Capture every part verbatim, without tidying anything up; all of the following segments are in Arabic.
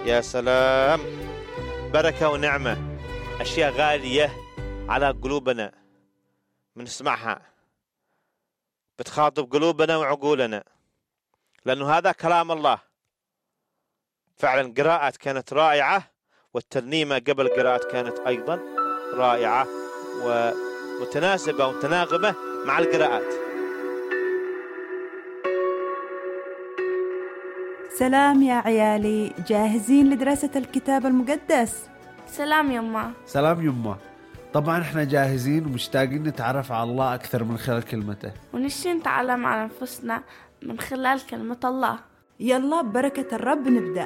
يا سلام، بركة ونعمة، أشياء غالية على قلوبنا بنسمعها، بتخاطب قلوبنا وعقولنا، لأنه هذا كلام الله. فعلا قراءة كانت رائعة، والترنيمة قبل قراءة كانت أيضا رائعة ومتناسبة ومتناغمة مع القراءات. سلام يا عيالي، جاهزين لدراسة الكتاب المقدس؟ سلام يما. سلام يما. طبعا احنا جاهزين ومشتاقين نتعرف على الله أكثر من خلال كلمته، ونشتي نتعلم عن أنفسنا من خلال كلمة الله. يلا ببركة الرب نبدأ.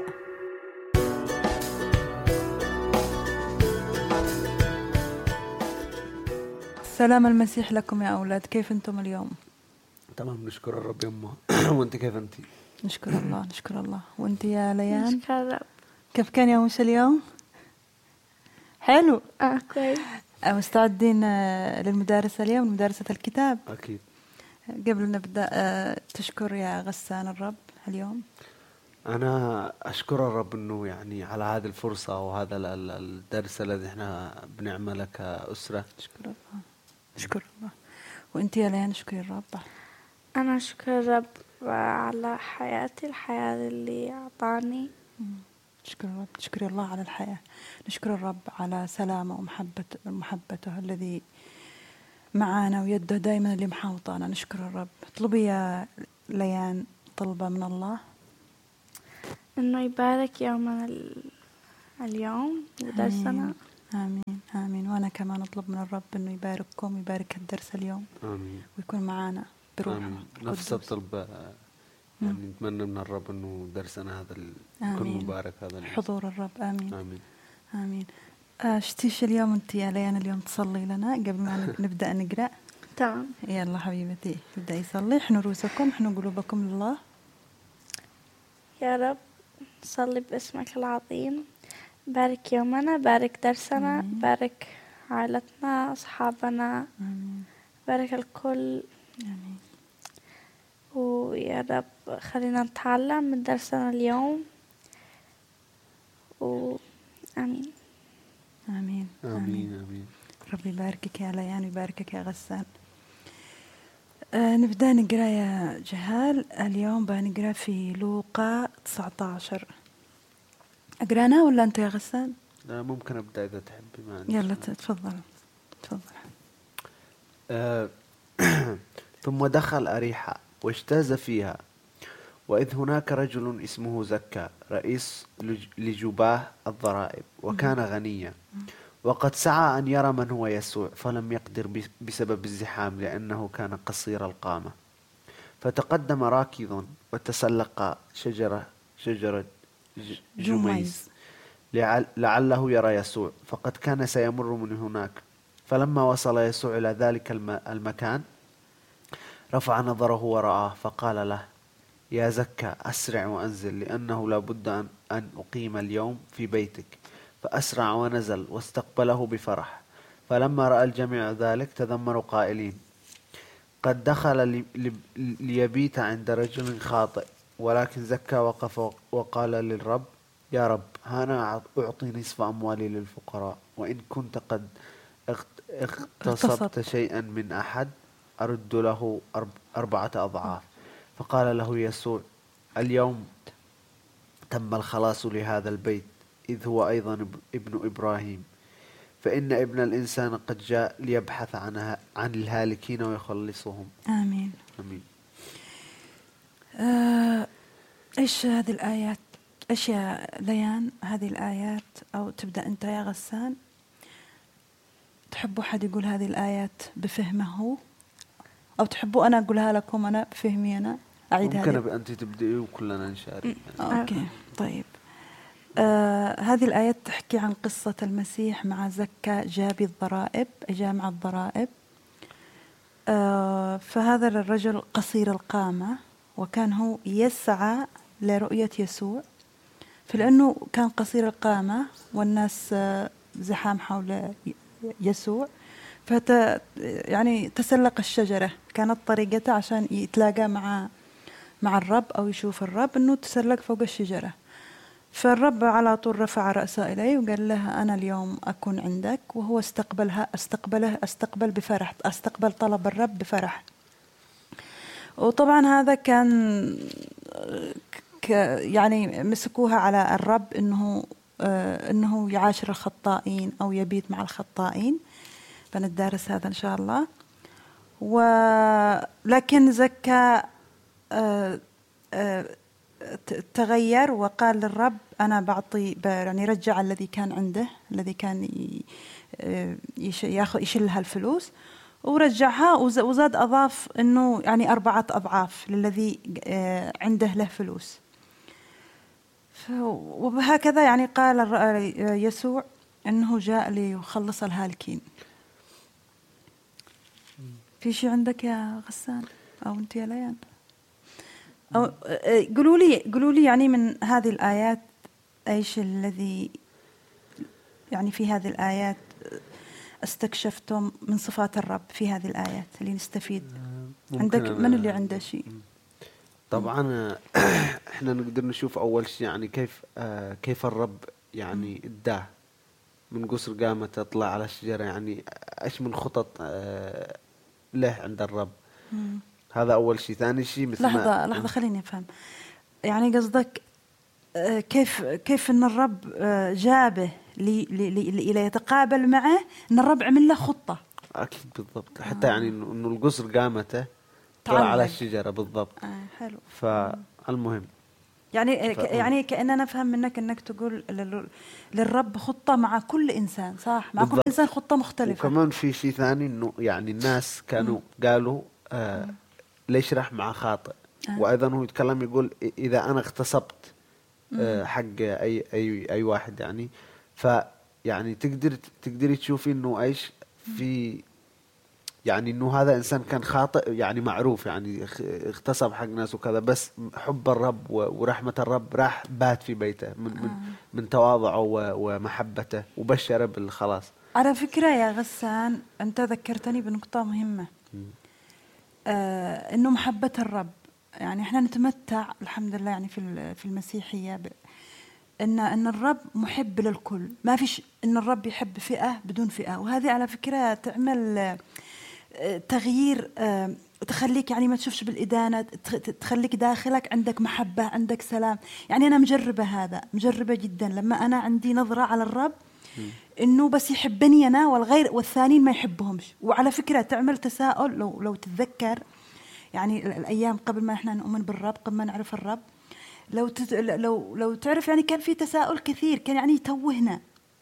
سلام المسيح لكم يا أولاد، كيف أنتم اليوم؟ تمام، نشكر الرب يما. وانت كيف انت؟ نشكر الله نشكر الله. وانت يا ليان؟ نشكر الرب. كيف كان يومش اليوم؟ حلو. اه كويس. مستعدين للمدارسة اليوم، مدارسة الكتاب؟ أكيد. قبل نبدأ تشكر يا غسان الرب اليوم. أنا أشكر الرب إنه يعني على هذه الفرصة وهذا الدرس الذي إحنا بنعمله كأسرة. نشكر الله نشكر الله. وأنت يا ليان نشكر الرب. أنا أشكر الرب على حياتي، الحياة اللي أعطاني. نشكر الرب، نشكر الله على الحياة، نشكر الرب على سلامه ومحبته محبته الذي معانا ويده دائما اللي محاوطانا. نشكر الرب. اطلبي يا ليان طلبة من الله. إنه يبارك يومنا اليوم ودرسنا. آمين آمين. وأنا كمان أطلب من الرب إنه يبارككم، يبارك الدرس اليوم. آمين. ويكون معانا بروحه. نفس الطلب يعني نتمنى من الرب إنه درسنا هذا يكون مبارك، هذا حضور الرب. آمين آمين آمين. اشتيش اليوم أنت يا ليان اليوم تصلي لنا قبل ما نبدأ نقرأ؟ تمام. يلا حبيبتي ابدأ يصلي. احنا رؤوسكم، احنا قلوبكم لله. يا رب نصلي باسمك العظيم، بارك يومنا، بارك درسنا. آمين. بارك عائلتنا، أصحابنا. آمين. بارك الكل. آمين. ويا رب خلينا نتعلم من درسنا اليوم. وآمين. آمين آمين آمين, آمين. ربي يباركك يا ليان ويباركك يا غسان. آه نبدأ نقرأ يا جهال. اليوم بنقرأ في لوقا تسعة عشر. أقرأنا ولا أنت يا غسان؟ لا ممكن أبدأ إذا تحبي. ما يلا تفضل تفضل. آه ثم دخل أريحة واجتاز فيها، وإذ هناك رجل اسمه زكا رئيس لجباه الضرائب، وكان غنيا، وقد سعى أن يرى من هو يسوع، فلم يقدر بسبب الزحام لأنه كان قصير القامة. فتقدم راكضا وتسلق شجرة شجرة جميز لعله يرى يسوع، فقد كان سيمر من هناك. فلما وصل يسوع إلى ذلك المكان رفع نظره ورآه، فقال له: يا زكا أسرع وأنزل، لأنه لا بد أن, أن أقيم اليوم في بيتك. فأسرع ونزل واستقبله بفرح. فلما رأى الجميع ذلك تذمروا قائلين: قد دخل لي ليبيت عند رجل خاطئ. ولكن زكا وقف وقال للرب: يا رب، هانا أعطي نصف أموالي للفقراء، وإن كنت قد اغتصبت شيئا من أحد أرد له أربعة أضعاف. فقال له يسوع: اليوم تم الخلاص لهذا البيت، إذ هو أيضا ابن إبراهيم. فإن ابن الإنسان قد جاء ليبحث عن عن الهالكين ويخلصهم. آمين آمين. آه، إيش هذه الآيات؟ إيش يا ليان هذه الآيات؟ أو تبدأ أنت يا غسان؟ تحبوا حد يقول هذه الآيات بفهمه، أو تحبوا أنا أقولها لكم أنا بفهمي أنا؟ أعيد ممكن هذه. أنت تبدأي وكلنا نشارك. يعني. أوكي طيب. آه هذه الآيات تحكي عن قصة المسيح مع زكا جابي الضرائب، جامع الضرائب. آه فهذا الرجل قصير القامة، وكان هو يسعى لرؤية يسوع، فلأنه كان قصير القامة والناس آه زحام حول يسوع، فت يعني تسلق الشجرة. كانت طريقته عشان يتلاقى مع مع الرب أو يشوف الرب إنه تسلق فوق الشجرة. فالرب على طول رفع رأسه إليه وقال لها أنا اليوم أكون عندك، وهو استقبلها استقبله استقبل بفرح، استقبل طلب الرب بفرح. وطبعا هذا كان ك يعني مسكوها على الرب إنه آه إنه يعاشر الخطائين أو يبيت مع الخطائين، بندرس هذا إن شاء الله. ولكن زكا آه آه تغير وقال للرب أنا بعطي يعني رجع الذي كان عنده، الذي كان ياخذ يشيلها الفلوس ورجعها، وزاد أضاف إنه يعني أربعة أضعاف للذي عنده له فلوس. وهكذا يعني قال يسوع إنه جاء ليخلص الهالكين. في شيء عندك يا غسان أو أنت يا ليان؟ أو قولوا لي قولوا لي يعني من هذه الآيات إيش الذي يعني في هذه الآيات استكشفتم من صفات الرب في هذه الآيات اللي نستفيد؟ عندك من اللي عنده شيء؟ طبعا احنا نقدر نشوف أول شيء يعني كيف آه كيف الرب يعني اداه من قصر قامته طلع على الشجرة، يعني ايش من خطط آه له عند الرب. مم. هذا أول شيء. ثاني شيء مثل لحظة ما لحظة خليني أفهم، يعني قصدك كيف كيف إن الرب جابه لي لي لي يتقابل معه، إن الرب عمل له خطة. أكيد بالضبط. حتى آه. يعني إنه القصر قامته طلع على الشجرة بالضبط. آه حلو. فالمهم يعني ف... يعني كأننا نفهم منك إنك تقول للرب خطة مع كل إنسان، صح؟ مع بالضبط. كل إنسان خطة مختلفة. وكمان في شيء ثاني إنه يعني الناس كانوا م. قالوا آه ليش راح مع خاطئ. آه. وأيضا هو يتكلم يقول إذا أنا اغتصبت آه حق أي أي أي واحد يعني، فيعني تقدر تقدري تشوفي إنه إيش في يعني إنه هذا إنسان كان خاطئ يعني معروف، يعني اغتصب حق ناس وكذا، بس حب الرب ورحمة الرب راح بات في بيته من من, من تواضعه ومحبته وبشر بالخلاص. على فكرة يا غسان أنت ذكرتني بنقطة مهمة، آه إنه محبة الرب، يعني إحنا نتمتع الحمد لله يعني في في المسيحية ب... إن إن الرب محب للكل، ما فيش إن الرب يحب فئة بدون فئة. وهذه على فكرة تعمل تغيير، تخليك يعني ما تشوفش بالإدانة، تخليك داخلك عندك محبة، عندك سلام. يعني أنا مجربة هذا، مجربة جدا لما أنا عندي نظرة على الرب إنه بس يحبني أنا والغير والثانيين ما يحبهمش. وعلى فكرة تعمل تساؤل، لو لو تتذكر يعني الأيام قبل ما إحنا نؤمن بالرب، قبل ما نعرف الرب، لو تت... لو لو تعرف يعني كان في تساؤل كثير، كان يعني يتوهنا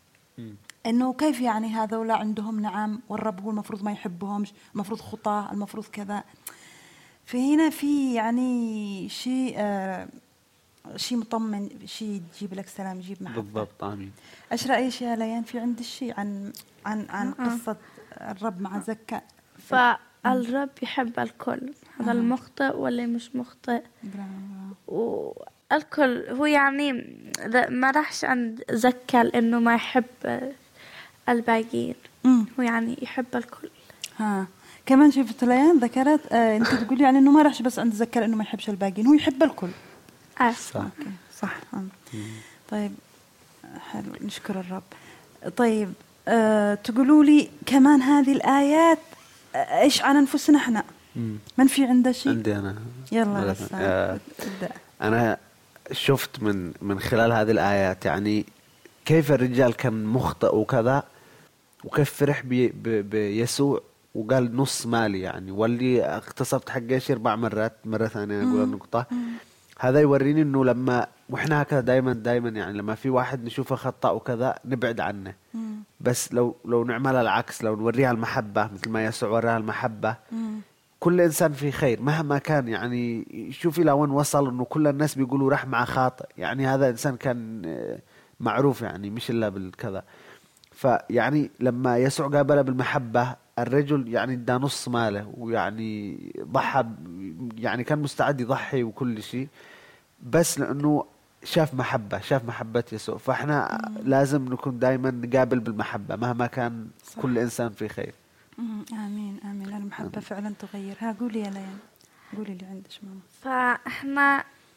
إنه كيف يعني هذولا عندهم نعم والرب هو المفروض ما يحبهمش، المفروض خطاة، المفروض كذا. فهنا في يعني شيء آه شيء مطمن، شيء يجيب لك سلام، يجيب محبة. بالضبط. آمين. إيش رأيك يا ليان؟ في عندك شيء عن عن عن قصة الرب مع زكا؟ فالرب يحب الكل، هذا المخطئ واللي مش مخطئ. والكل هو يعني ما راحش عند زكا لأنه ما يحب الباقيين، هو يعني يحب الكل. ها كمان شفت ليان ذكرت آه انت تقولي يعني انه ما راحش بس عند زكا لانه ما يحبش الباقيين، هو يحب الكل. اه صح صح. طيب حلو، نشكر الرب. طيب آه تقولوا لي كمان هذه الآيات آه ايش عن انفسنا احنا؟ من في عنده شيء؟ عندي انا. يلا بس آه انا شفت من من خلال هذه الآيات يعني كيف الرجال كان مخطئ وكذا، وكيف فرح بي بي بيسوع وقال نص مالي يعني، واللي اغتصبت حقه اربع مرات مرة ثانية اقول النقطة. هذا يوريني انه لما واحنا هكذا دايما دايما يعني لما في واحد نشوفه خطأ وكذا نبعد عنه. مم. بس لو لو نعمل العكس، لو نوريها المحبة مثل ما يسوع وراها المحبة، مم. كل إنسان في خير مهما كان. يعني شوفي لو وين وصل إنه كل الناس بيقولوا راح مع خاطئ، يعني هذا إنسان كان معروف يعني مش إلا بالكذا. فيعني لما يسوع قابله بالمحبة الرجل يعني دا نص ماله، ويعني ضحى يعني كان مستعد يضحي وكل شيء، بس لأنه شاف محبة شاف محبة يسوع. فإحنا مم. لازم نكون دايما نقابل بالمحبة مهما كان. صح. كل إنسان في خير. آمين آمين. المحبة آمين. فعلا تغير. ها قولي يا ليان، قولي اللي عندك ماما. فإحنا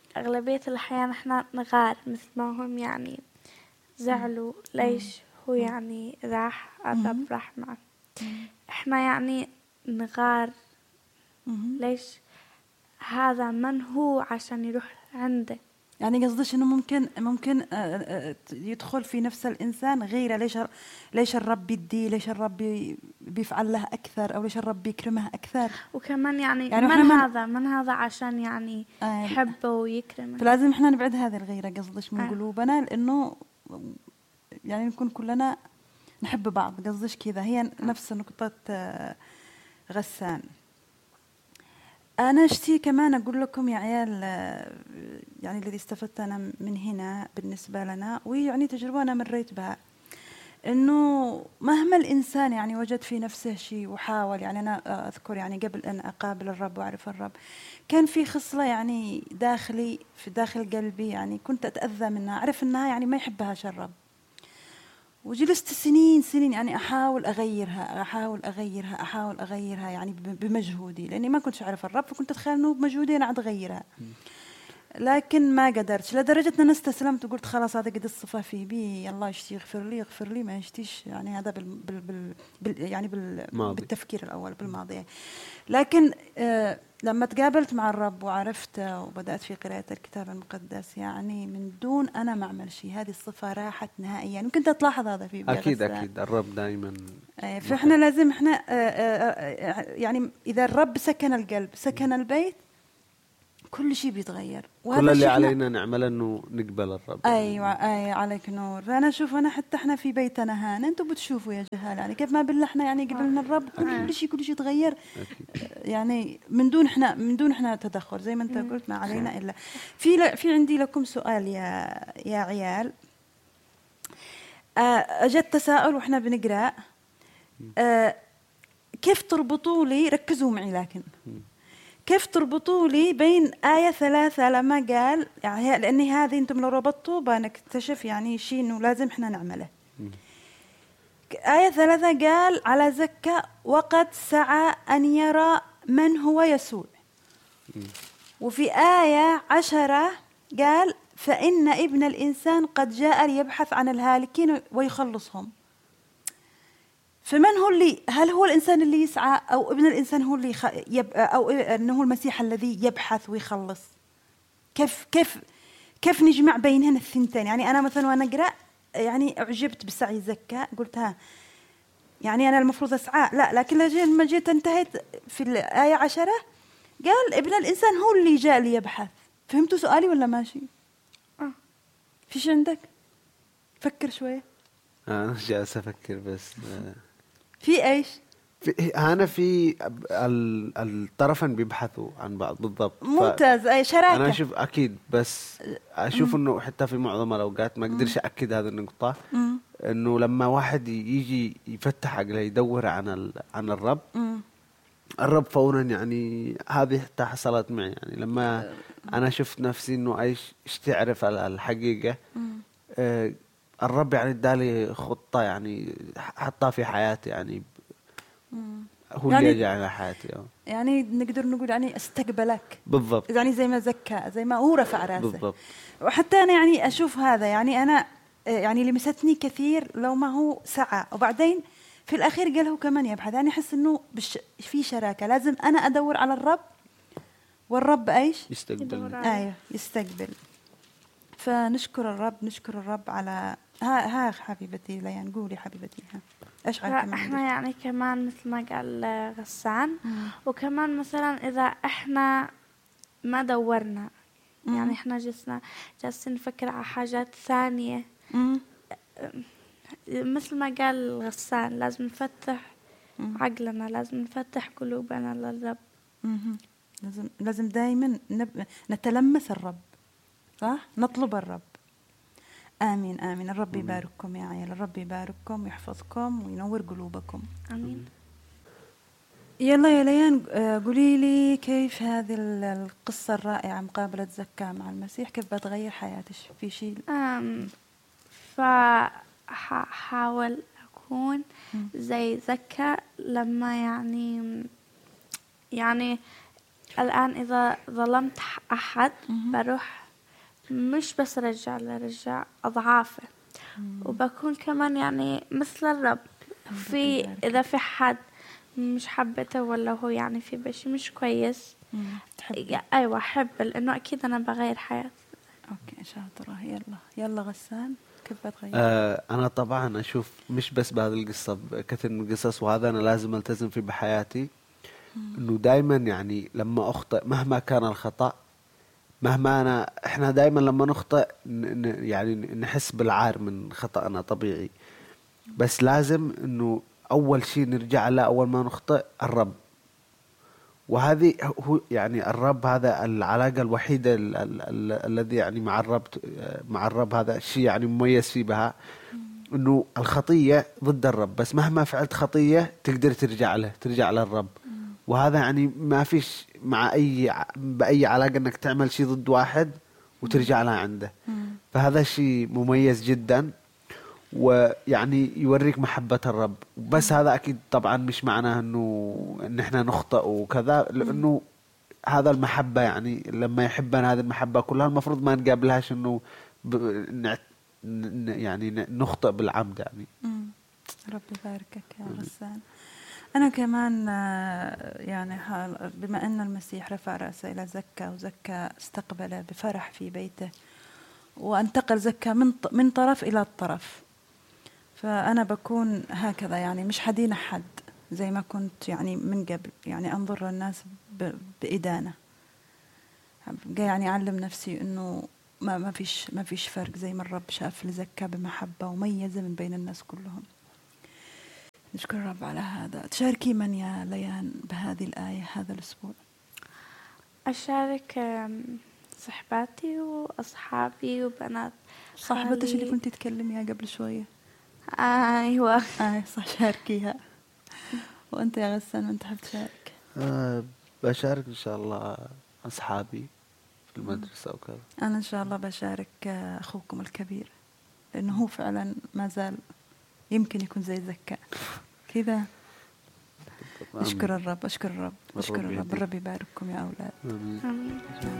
أغلبية الأحيان إحنا نغار مثل ما هم يعني زعلوا ليش هو يعني راح الرب راح معه. إحنا يعني نغار ليش هذا من هو عشان يروح عنده. يعني قصدش انه ممكن ممكن يدخل في نفس الانسان غيره، ليش ليش الرب بيدي، ليش الرب بيفعل له اكثر، او ليش الرب بيكرمه اكثر. وكمان يعني, يعني من هذا من هذا عشان يعني آه يحبه ويكرمه. فلازم احنا نبعد هذه الغيره قصدش من آه. قلوبنا، لانه يعني نكون كلنا نحب بعض. قصدش كذا، هي آه. نفس نقطه غسان. أنا أشتي كمان أقول لكم يا عيال، يعني الذي استفدت أنا من هنا بالنسبة لنا، ويعني تجربة أنا مريت بها، إنه مهما الإنسان يعني وجد في نفسه شيء وحاول، يعني أنا أذكر يعني قبل أن أقابل الرب وأعرف الرب كان في خصلة يعني داخلي في داخل قلبي، يعني كنت أتأذى منها، أعرف أنها يعني ما يحبهاش الرب، وجلست سنين سنين يعني أحاول أغيرها أحاول أغيرها أحاول أغيرها يعني بمجهودي، لأني ما كنتش أعرف الرب، فكنت أتخيل إنه بمجهودي أنا أغيرها، لكن ما قدرتش، لدرجة أن أنا استسلمت وقلت خلاص هذا قد الصفة في بي، الله يشتي يغفر لي يغفر لي ما يشتيش، يعني هذا بال بال بال بال يعني بال بالتفكير الأول بالماضي. لكن آه لما تقابلت مع الرب وعرفته وبدأت في قراءة الكتاب المقدس، يعني من دون أنا ما أعمل شيء هذه الصفة راحت نهائيا. يعني ممكن تلاحظ هذا في أكيد أكيد الرب دائما. فإحنا لازم إحنا آآ آآ يعني إذا الرب سكن القلب سكن البيت كل شيء بيتغير. كل اللي علينا نعمله إنه نقبل الرب. أيوة أي عليك نور. فأنا أشوف أنا حتى إحنا في بيتنا هان أنتوا بتشوفوا يا جهال يعني كيف ما بالله إحنا يعني قبلنا الرب كل شيء كل شيء تغير يعني من دون إحنا من دون إحنا تدخل زي ما أنت قلت ما علينا إلا. في في عندي لكم سؤال يا يا عيال. أجت تساؤل وإحنا بنقرأ كيف تربطوا لي، ركزوا معي لكن كيف تربطوا لي بين آية ثلاثة لما قال يعني لأني هذه أنتم لو ربطتوا بنكتشف يعني شيء إنه لازم إحنا نعمله. آية ثلاثة قال على زكا وقد سعى أن يرى من هو يسوع. وفي آية عشرة قال فإن ابن الإنسان قد جاء ليبحث عن الهالكين ويخلصهم. فمن هو اللي هل هو الإنسان اللي يسعى أو ابن الإنسان هو اللي يب أو أنه هو المسيح الذي يبحث ويخلص؟ كيف كيف كيف نجمع بينهن الثنتين؟ يعني أنا مثلا وأنا أقرأ يعني أعجبت بسعي زكا قلت ها يعني أنا المفروض أسعى لا، لكن لما جيت انتهيت في الآية عشرة قال ابن الإنسان هو اللي جاء ليبحث. فهمتوا سؤالي ولا ماشي؟ آه. فيش عندك؟ فكر شوية. أنا جالس أفكر بس في ايش؟ في أنا في الطرفين بيبحثوا عن بعض بالضبط. ممتاز. أي شراكة. أنا أشوف أكيد بس أشوف إنه حتى في معظم الأوقات ما أقدرش أكد هذه النقطة م. إنه لما واحد يجي يفتح عقله يدور عن عن الرب م. الرب فورا يعني هذه حتى حصلت معي يعني لما أنا شفت نفسي إنه إيش إيش تعرف الحقيقة آه الرب يعني ادالي خطة يعني حطها في حياتي يعني مم. هو يعني اللي جاء على حياتي أو. يعني نقدر نقول يعني استقبلك بالضبط يعني زي ما زكى زي ما هو رفع راسه بالضبط. وحتى أنا يعني أشوف هذا يعني أنا يعني لمستني كثير لو ما هو سعى وبعدين في الأخير قال هو كمان يبحث. يعني أحس إنه بش في شراكة لازم أنا أدور على الرب والرب إيش يستقبل. أيوه يستقبل. فنشكر الرب نشكر الرب على ها ها حبيبتي ليان قولي حبيبتي ها ايش عارفه كمان احنا يعني كمان مثل ما قال غسان مم. وكمان مثلا اذا احنا ما دورنا مم. يعني احنا جلسنا جالسين نفكر على حاجات ثانيه مم. مثل ما قال غسان لازم نفتح مم. عقلنا لازم نفتح قلوبنا للرب. مم. لازم لازم دائما نب... نتلمس الرب صح نطلب الرب. آمين آمين. الرب يبارككم يا عيال. الرب يبارككم ويحفظكم وينور قلوبكم. آمين. يلا يا ليان قولي لي كيف هذه القصة الرائعة مقابلة زكا مع المسيح كيف بتغير حياتك في شيء؟ أم فحاول أكون زي زكا لما يعني يعني الآن إذا ظلمت أحد بروح مش بس رجع لرجع أضعافه، وبكون كمان يعني مثل الرب في إذا في حد مش حبته ولا هو يعني في بشي مش كويس تحبي. أيوة أحب، لأنه أكيد أنا بغير حياتي. أوكي شاطرة. يلا يلا غسان، كيف بتغير؟ آه أنا طبعا أشوف مش بس بهذه القصة، كثير من القصص، وهذا أنا لازم ألتزم فيه بحياتي، إنه دايما يعني لما أخطئ مهما كان الخطأ، مهما أنا إحنا دايما لما نخطئ يعني نحس بالعار من خطأنا طبيعي، بس لازم إنه أول شيء نرجع له أول ما نخطئ الرب. وهذه هو يعني الرب هذا العلاقة الوحيدة ال ال ال الذي يعني مع الرب مع الرب هذا الشيء يعني مميز فيه بها، إنه الخطية ضد الرب، بس مهما فعلت خطية تقدر ترجع له، ترجع للرب. وهذا يعني ما فيش مع أي بأي علاقة إنك تعمل شيء ضد واحد وترجع له عنده. فهذا شيء مميز جدا، ويعني يوريك محبة الرب. بس هذا أكيد طبعا مش معناه إنه إن إحنا نخطئ وكذا، لأنه هذا المحبة يعني لما يحبنا هذه المحبة كلها المفروض ما نقابلهاش إنه ب... يعني نخطئ بالعمد يعني. رب يباركك يا غسان. أنا كمان يعني بما أن المسيح رفع رأسه إلى زكا وزكا استقبله بفرح في بيته، وانتقل زكا من من طرف إلى الطرف، فأنا بكون هكذا يعني مش حدين حد زي ما كنت يعني من قبل، يعني أنظر للناس بإدانة. يعني أعلم نفسي إنه ما ما فيش ما فيش فرق، زي ما الرب شاف لزكا بمحبة وميزة من بين الناس كلهم. نشكر الرب على هذا. تشاركي من يا ليان بهذه الآية هذا الأسبوع؟ أشارك صحباتي وأصحابي وبنات. صاحبتش اللي كنت تتكلميها قبل شوية؟ آه أيوة. آه صح، شاركيها. وأنت يا غسان من تحب تشارك؟ أه بشارك إن شاء الله أصحابي في المدرسة وكذا. أنا إن شاء الله بشارك أخوكم الكبير، لأنه هو فعلا ما زال يمكن يكون زي زكا كذا. أشكر الرب، أشكر الرب، أشكر الرب. الرب يبارككم يا أولاد. آمين. آمين.